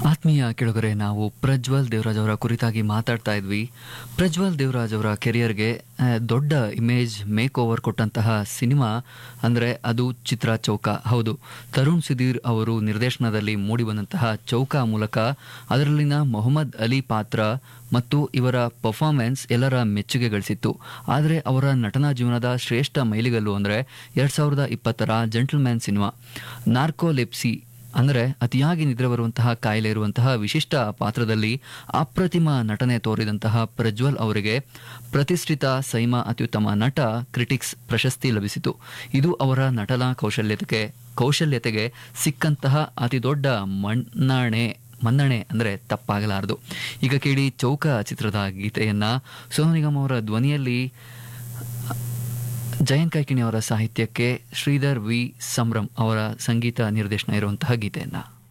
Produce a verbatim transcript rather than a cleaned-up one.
ಆತ್ಮೀಯ ಕೆಳಗರೆ, ನಾವು ಪ್ರಜ್ವಲ್ ದೇವರಾಜ್ ಅವರ ಕುರಿತಾಗಿ ಮಾತಾಡ್ತಾ ಇದ್ವಿ. ಪ್ರಜ್ವಲ್ ದೇವರಾಜ್ ಅವರ ಕೆರಿಯರ್ಗೆ ದೊಡ್ಡ ಇಮೇಜ್ ಮೇಕ್ ಓವರ್ ಕೊಟ್ಟಂತಹ ಸಿನಿಮಾ ಅಂದರೆ ಅದು ಚಿತ್ರ ಚೌಕ. ಹೌದು, ತರುಣ್ ಸುಧೀರ್ ಅವರು ನಿರ್ದೇಶನದಲ್ಲಿ ಮೂಡಿಬಂದಂತಹ ಚೌಕ ಮೂಲಕ ಅದರಲ್ಲಿನ ಮೊಹಮ್ಮದ್ ಅಲಿ ಪಾತ್ರ ಮತ್ತು ಇವರ ಪರ್ಫಾರ್ಮೆನ್ಸ್ ಎಲ್ಲರ ಮೆಚ್ಚುಗೆ ಗಳಿಸಿತ್ತು. ಆದರೆ ಅವರ ನಟನಾ ಜೀವನದ ಶ್ರೇಷ್ಠ ಮೈಲಿಗಲ್ಲು ಅಂದರೆ ಎರಡು ಸಾವಿರದ ಇಪ್ಪತ್ತರ ಜೆಂಟಲ್ಮ್ಯಾನ್ ಸಿನಿಮಾ. ನಾರ್ಕೋಲೆಪ್ಸಿ ಅಂದರೆ ಅತಿಯಾಗಿ ನಿದ್ರೆ ಬರುವಂತಹ ಕಾಯಿಲೆ ಇರುವಂತಹ ವಿಶಿಷ್ಟ ಪಾತ್ರದಲ್ಲಿ ಅಪ್ರತಿಮ ನಟನೆ ತೋರಿದಂತಹ ಪ್ರಜ್ವಲ್ ಅವರಿಗೆ ಪ್ರತಿಷ್ಠಿತ ಸೈಮಾ ಅತ್ಯುತ್ತಮ ನಟ ಕ್ರಿಟಿಕ್ಸ್ ಪ್ರಶಸ್ತಿ ಲಭಿಸಿತು. ಇದು ಅವರ ನಟನಾ ಕೌಶಲ್ಯತೆಗೆ ಕೌಶಲ್ಯತೆಗೆ ಸಿಕ್ಕಂತಹ ಅತಿದೊಡ್ಡ ಮನ್ನಣೆ ಮನ್ನಣೆ ಅಂದರೆ ತಪ್ಪಾಗಲಾರದು. ಈಗ ಕೇಳಿ ಚೌಕ ಚಿತ್ರದ ಗೀತೆಯನ್ನ. ಸೋನು ನಿಗಮ್ ಅವರ ಧ್ವನಿಯಲ್ಲಿ, ಜಯಂತ್ ಕಾಯ್ಕಿಣಿ ಅವರ ಸಾಹಿತ್ಯಕ್ಕೆ ಶ್ರೀಧರ್ ವಿ ಸಂಭ್ರಮ್ ಅವರ ಸಂಗೀತ ನಿರ್ದೇಶನ ಇರುವಂತಹ ಗೀತೆಯನ್ನ.